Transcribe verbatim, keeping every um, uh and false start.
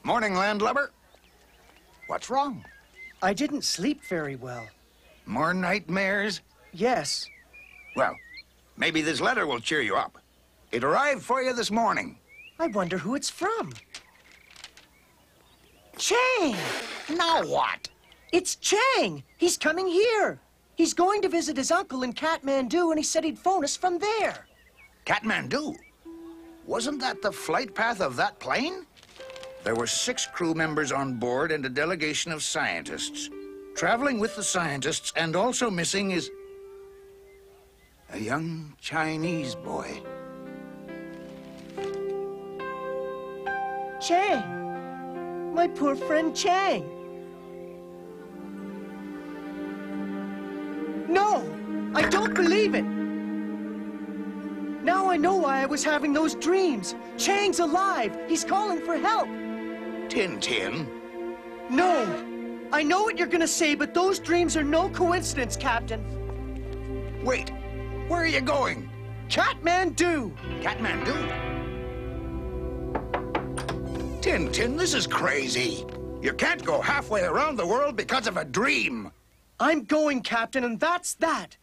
Morning, landlubber. What's wrong? I didn't sleep very well. More nightmares? Yes. Well, maybe this letter will cheer you up. It arrived for you this morning. I wonder who it's from. Chang! Now what? It's Chang! He's coming here. He's going to visit his uncle in Kathmandu, and he said he'd phone us from there. Kathmandu? Wasn't that the flight path of that plane? There were six crew members on board and a delegation of scientists. Traveling with the scientists and also missing is a young Chinese boy. Chang! My poor friend Chang! No! I don't believe it! Now I know why I was having those dreams. Chang's alive! He's calling for help! Tintin? No! I know what you're gonna say, but those dreams are no coincidence, Captain. Wait, where are you going? Kathmandu! Kathmandu? Tintin, this is crazy. You can't go halfway around the world because of a dream. I'm going, Captain, and that's that.